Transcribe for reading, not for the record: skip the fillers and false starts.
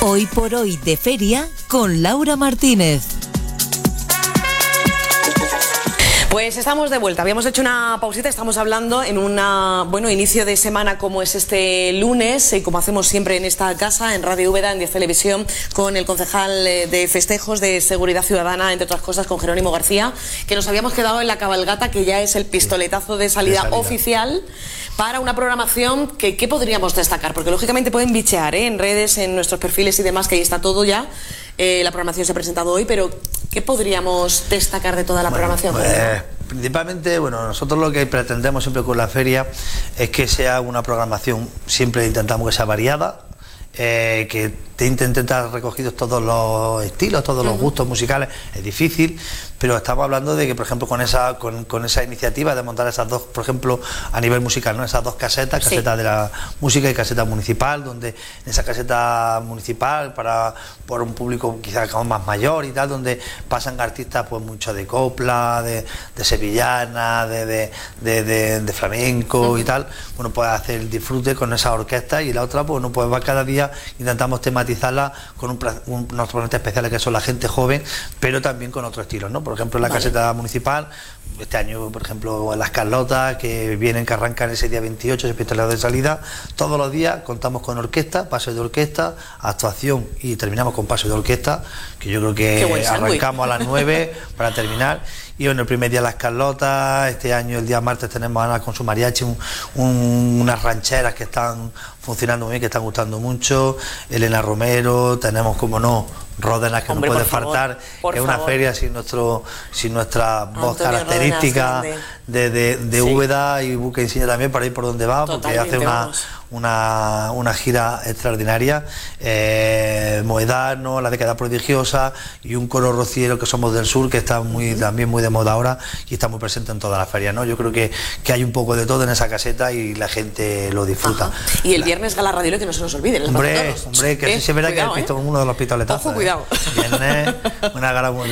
Hoy por hoy de feria con Laura Martínez. Pues estamos de vuelta, habíamos hecho una pausita, estamos hablando en inicio de semana como es este lunes, y como hacemos siempre en esta casa, en Radio Úbeda, en 10 Televisión, con el concejal de festejos de Seguridad Ciudadana, entre otras cosas, con Jerónimo García, que nos habíamos quedado en la cabalgata, que ya es el pistoletazo de salida oficial para una programación que ¿qué podríamos destacar? Porque lógicamente pueden bichear en redes, en nuestros perfiles y demás, que ahí está todo ya. La programación se ha presentado hoy, pero ¿qué podríamos destacar de toda la programación? Principalmente, nosotros lo que pretendemos siempre con la feria es que sea una programación, siempre intentamos que sea variada, que te intentar recogidos todos los estilos, todos los gustos musicales. Es difícil, pero estamos hablando de que, por ejemplo, con esa iniciativa de montar esas dos, por ejemplo, a nivel musical, ¿no? Esas dos casetas, caseta de la música y caseta municipal, donde en esa caseta municipal, por un público quizás más mayor y tal, donde pasan artistas pues mucho de copla, de sevillana, de flamenco y tal, puede hacer el disfrute con esa orquesta. Y la otra, pues va cada día, intentamos tematizarla con unos ponentes especiales que son la gente joven, pero también con otros estilos, ¿no? Por ejemplo, en la caseta municipal, este año, por ejemplo, las Carlotas, que arrancan ese día 28, ese pistolero de salida, todos los días contamos con orquesta, paso de orquesta, actuación y terminamos con paso de orquesta, que yo creo que arrancamos a las 9 para terminar. Y el primer día las Carlotas, este año el día martes tenemos Ana con su mariachi, unas rancheras que están funcionando muy bien, que están gustando mucho, Elena Romero, tenemos como no Ródenas, que no puede faltar, es una feria sin nuestra voz característica de Úbeda, y buque insignia también para ir por donde va, porque hace una gira extraordinaria, Moedano, La Década Prodigiosa y un coro rociero que somos del sur, que está también muy de moda ahora y está muy presente en toda la feria, ¿no? Yo creo que hay un poco de todo en esa caseta y la gente lo disfruta. Y el viernes Gala Radio, que no se nos olvide. Hombre, que sí se verá que es uno de los pistoletazos. Ojo, cuidado. Viernes, una gala